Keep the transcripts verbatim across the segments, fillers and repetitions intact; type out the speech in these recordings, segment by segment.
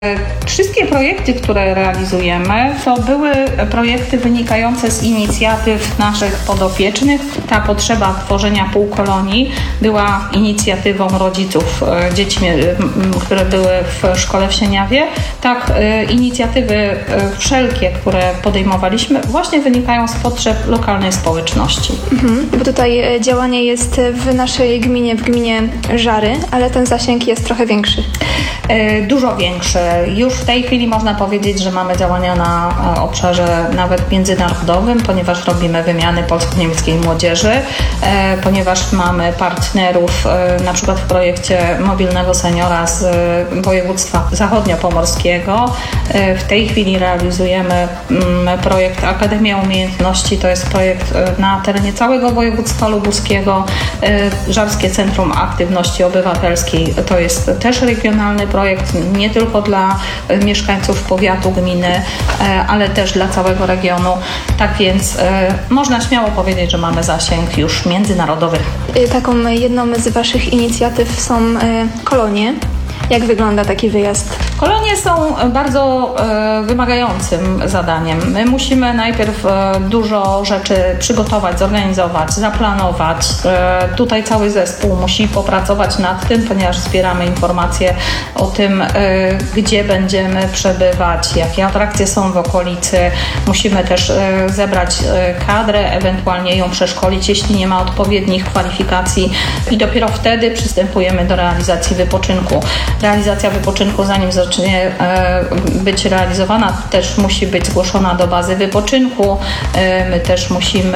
Wszystkie projekty, które realizujemy, to były projekty wynikające z inicjatyw naszych podopiecznych. Ta potrzeba tworzenia półkolonii była inicjatywą rodziców dzieci, które były w szkole w Sieniawie. Tak, inicjatywy wszelkie, które podejmowaliśmy, właśnie wynikają z potrzeb lokalnej społeczności. Mhm, bo tutaj działanie jest w naszej gminie, w gminie Żary, ale ten zasięg jest trochę większy. Dużo większy. Już w tej chwili można powiedzieć, że mamy działania na obszarze nawet międzynarodowym, ponieważ robimy wymiany polsko-niemieckiej młodzieży, ponieważ mamy partnerów na przykład w projekcie mobilnego seniora z województwa zachodniopomorskiego. W tej chwili realizujemy projekt Akademia Umiejętności. To jest projekt na terenie całego województwa lubuskiego. Żarskie Centrum Aktywności Obywatelskiej to jest też regionalny projekt, nie tylko dla mieszkańców powiatu, gminy, ale też dla całego regionu. Tak więc można śmiało powiedzieć, że mamy zasięg już międzynarodowy. Taką jedną z Waszych inicjatyw są kolonie. Jak wygląda taki wyjazd? Kolonie są bardzo e, wymagającym zadaniem. My musimy najpierw e, dużo rzeczy przygotować, zorganizować, zaplanować. E, tutaj cały zespół musi popracować nad tym, ponieważ zbieramy informacje o tym, e, gdzie będziemy przebywać, jakie atrakcje są w okolicy. Musimy też e, zebrać e, kadrę, ewentualnie ją przeszkolić, jeśli nie ma odpowiednich kwalifikacji i dopiero wtedy przystępujemy do realizacji wypoczynku. Realizacja wypoczynku, zanim zacznie być realizowana, też musi być zgłoszona do bazy wypoczynku. My też musimy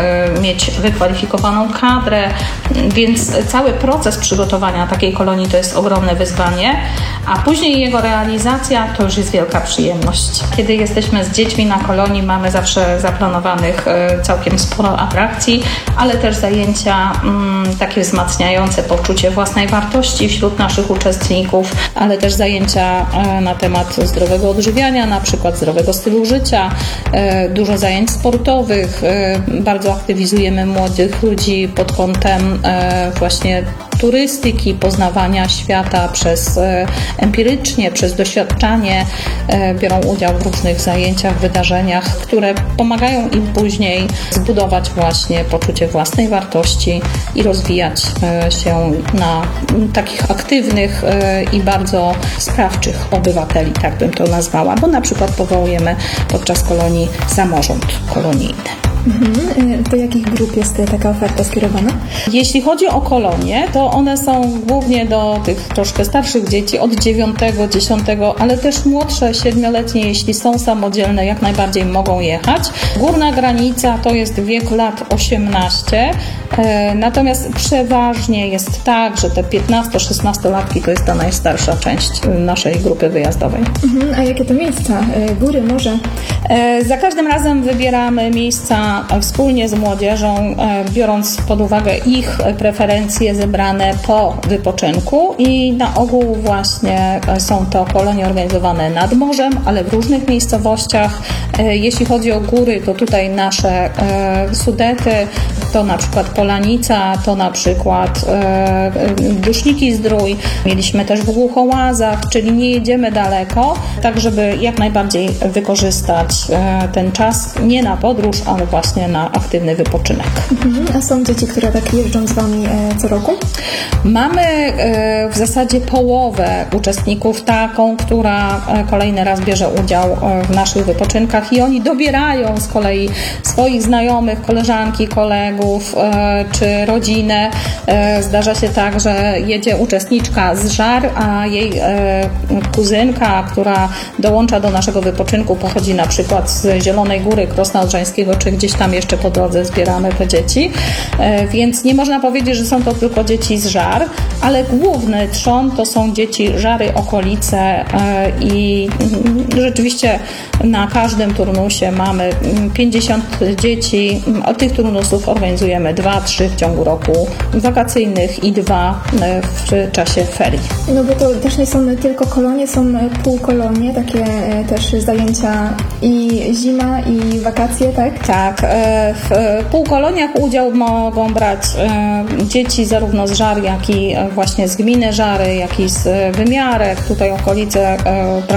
mieć wykwalifikowaną kadrę, więc cały proces przygotowania takiej kolonii to jest ogromne wyzwanie, a później jego realizacja to już jest wielka przyjemność. Kiedy jesteśmy z dziećmi na kolonii, mamy zawsze zaplanowanych całkiem sporo atrakcji, ale też zajęcia takie wzmacniające poczucie własnej wartości wśród naszych uczestników, ale też zajęcia na temat zdrowego odżywiania, na przykład zdrowego stylu życia, dużo zajęć sportowych. Bardzo aktywizujemy młodych ludzi pod kątem właśnie turystyki, poznawania świata przez empirycznie, przez doświadczanie. Biorą udział w różnych zajęciach, wydarzeniach, które pomagają im później zbudować właśnie poczucie własnej wartości i rozwijać się na takich aktywnych i bardzo sprawczych obywateli, tak bym to nazwała, bo na przykład powołujemy podczas kolonii samorząd kolonijny. Mhm. Do jakich grup jest taka oferta skierowana? Jeśli chodzi o kolonie, to one są głównie do tych troszkę starszych dzieci od dziewiątego, dziesiątego, ale też młodsze, siedmioletnie, jeśli są samodzielne, jak najbardziej mogą jechać. Górna granica to jest wiek lat osiemnaście, natomiast przeważnie jest tak, że te piętnasto-szesnastolatki to jest ta najstarsza część naszej grupy wyjazdowej. Mhm. A jakie to miejsca? Góry, morze? Za każdym razem wybieramy miejsca wspólnie z młodzieżą, biorąc pod uwagę ich preferencje zebrane po wypoczynku i na ogół właśnie są to kolonie organizowane nad morzem, ale w różnych miejscowościach. Jeśli chodzi o góry, to tutaj nasze Sudety, to na przykład Polanica, to na przykład Duszniki Zdrój. Mieliśmy też w Głuchołazach, czyli nie jedziemy daleko, tak żeby jak najbardziej wykorzystać ten czas nie na podróż, ale właśnie na aktywny wypoczynek. Mhm. A są dzieci, które tak jeżdżą z Wami co roku? Mamy w zasadzie połowę uczestników taką, która kolejny raz bierze udział w naszych wypoczynkach i oni dobierają z kolei swoich znajomych, koleżanki, kolegów czy rodzinę. Zdarza się tak, że jedzie uczestniczka z Żar, a jej kuzynka, która dołącza do naszego wypoczynku, pochodzi na przykład z Zielonej Góry, Krosna Odrzańskiego, czy gdzieś tam jeszcze po drodze zbieramy te dzieci. Więc nie można powiedzieć, że są to tylko dzieci z Żar, ale główny trzon to są dzieci Żary, okolice i rzeczywiście na każdym turnusie mamy pięćdziesiąt dzieci. Od tych turnusów organizujemy dwa, trzy w ciągu roku wakacyjnych i dwa w czasie ferii. No bo to też nie są tylko kolonie, są półkolonie, takie też zajęcia i zima, i wakacje, tak? Tak. W półkoloniach udział mogą brać dzieci zarówno z Żar, jak i właśnie z gminy Żary, jak i z Wymiarek, tutaj okolice